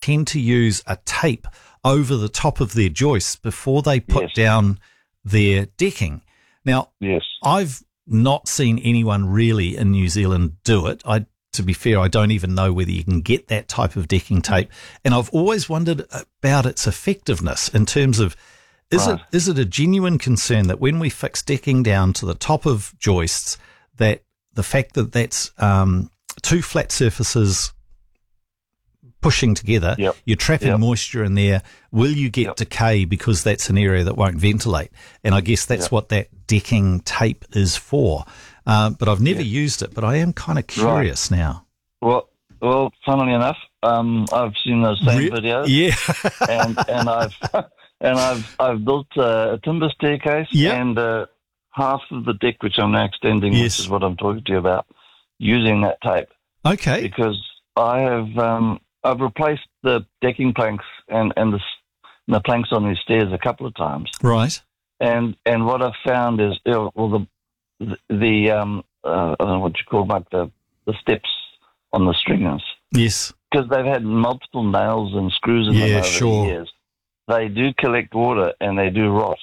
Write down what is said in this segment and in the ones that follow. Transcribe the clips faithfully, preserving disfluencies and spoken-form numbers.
tend to use a tape over the top of their joists before they put Yes. down their decking. Now, Yes. I've not seen anyone really in New Zealand do it. I, to be fair, I don't even know whether you can get that type of decking tape. And I've always wondered about its effectiveness in terms of, is Right. it is it a genuine concern that when we fix decking down to the top of joists, that the fact that that's um, two flat surfaces pushing together, Yep. you're trapping Yep. moisture in there. Will you get Yep. decay because that's an area that won't ventilate? And I guess that's Yep. what that decking tape is for. Uh, but I've never Yep. used it, but I am kind of curious now. Well, well, funnily enough, um, I've seen those same Re- videos, Yeah. and and I've and I've I've built uh, a timber staircase Yep. and uh, half of the deck, which I'm now extending, Yes. which is what I'm talking to you about, using that tape Okay. because I have um, I've replaced the decking planks and and the s- the planks on these stairs a couple of times, Right. and and what I've found is you know, well the the, the um uh, I don't know what you call them, like the the steps on the stringers, Yes. because they've had multiple nails and screws in Yeah, them over sure. the years. They do collect water and they do rot.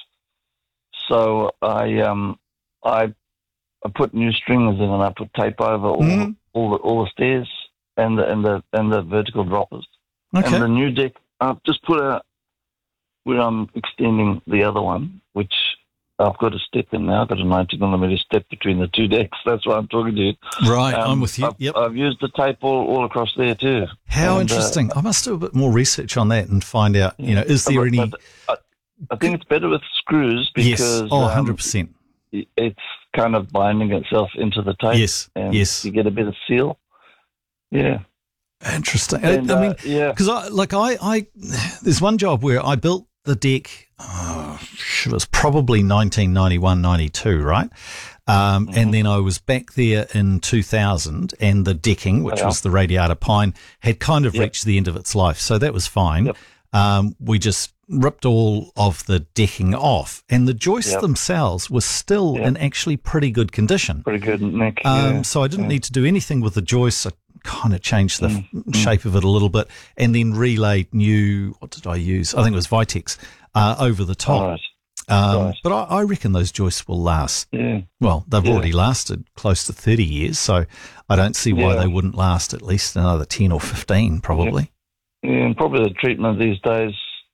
So I um I I put new stringers in and I put tape over all Mhm. all the all the stairs and the and the and the vertical droppers. Okay. And the new deck I've just put out where I'm extending the other one, which I've got a step in now. I've got a ninety millimeter step between the two decks. That's why I'm talking to you. Right. Um, I'm with you. I've, Yep. I've used the tape all, all across there too. How And, uh, interesting. I must do a bit more research on that and find out, you know, is there But- any... but I, I think it's better with screws Yes. because Oh, um, one hundred percent. it's kind of binding itself into the tape. Yes. And Yes. you get a bit of seal. Yeah. Interesting. And, I, I uh, mean, yeah. because I like I, I there's one job where I built the deck. Oh, it was probably nineteen ninety-one, ninety-two, right? Um, Mm-hmm. And then I was back there in two thousand, and the decking, which Yeah. was the radiata pine, had kind of Yep. reached the end of its life, so that was fine. Yep. Um, we just ripped all of the decking off, and the joists Yep. themselves were still Yep. in actually pretty good condition. Pretty good neck. Um, yeah. so I didn't yeah. need to do anything with the joists. I kind of changed the Mm, f- shape of it a little bit, and then relayed new. What did I use? I think it was Vitex uh, over the top. All right. Um, right. But I, I reckon those joists will last. Yeah. Well, they've Yeah. already lasted close to thirty years, so I don't see why Yeah. they wouldn't last at least another ten or fifteen, probably. Yeah, and probably the treatment these days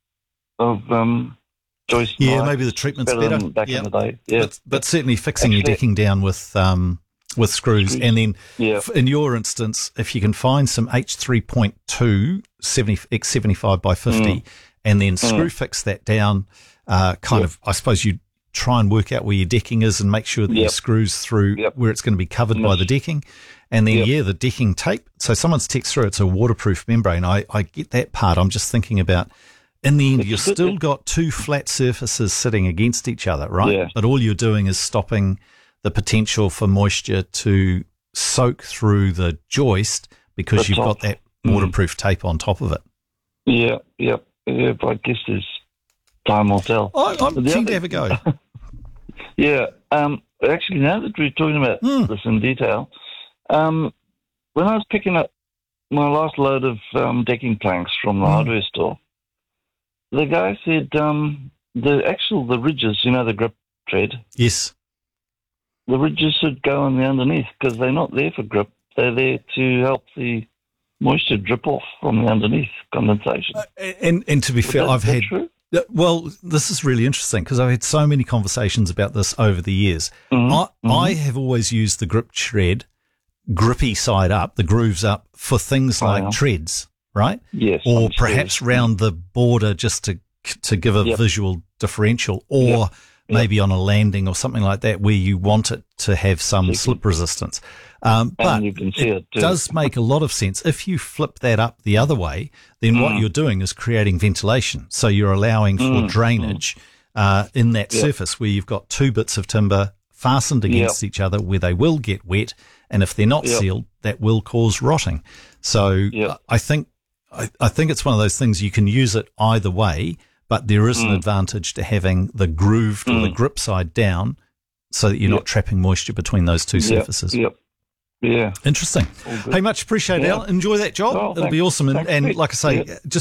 of um, joist. Yeah, knife maybe the treatment's better better. than back Yeah. in the day. Yeah. But, but certainly fixing your Actually- decking down with um, with screws, Screws. and then Yeah. f- in your instance, if you can find some H three point two seventy X seventy-five by fifty, Mm. and then screw fix that down, uh, kind Yep. of, I suppose you try and work out where your decking is and make sure that your Yep. screws through Yep. where it's going to be covered by Yes. the decking. And then, Yep. yeah, the decking tape. So someone's text through, it's a waterproof membrane. I, I get that part. I'm just thinking about, in the end, It's you've good- still got two flat surfaces sitting against each other, right? Yeah. But all you're doing is stopping the potential for moisture to soak through the joist because The you've top. got that Mm. waterproof tape on top of it. Yeah, yeah, yeah. But I guess there's time will tell. I, I'm But the keen to other- have a go. Yeah. Um, actually, now that we're talking about Hmm. this in detail, um, when I was picking up my last load of um, decking planks from the Hmm. hardware store, the guy said um, the actual the ridges, you know, the grip tread, Yes. the ridges should go on the underneath because they're not there for grip. They're there to help the moisture drip off from the underneath condensation. And and to be Is fair, that- I've that had true? Uh, well, this is really interesting because I've had so many conversations about this over the years. Mhm, I, mhm. I have always used the grip tread, grippy side up, the grooves up for things Oh, like yeah. treads, right? Yes, Or on perhaps stairs. round the border just to to give a Yep. visual differential, or Yep. Yep. maybe on a landing or something like that where you want it to have some You can- slip resistance. Um, but and you can see it, too. does make a lot of sense. If you flip that up the other way, then what Mm. you're doing is creating ventilation. So you're allowing for Mm, drainage uh, in that Yep. surface where you've got two bits of timber fastened against Yep. each other where they will get wet. And if they're not Yep. sealed, that will cause rotting. So Yep. I think I, I think it's one of those things you can use it either way, but there is an Mm. advantage to having the grooved or the Mm. grip side down so that you're Yep. not trapping moisture between those two Yep, surfaces. Yep. Yeah. Interesting. All good. Hey, much appreciated, Yeah. Al. Enjoy that job. Oh, It'll be thanks. awesome. And, Thanks, and Pete. like I say, Yeah. just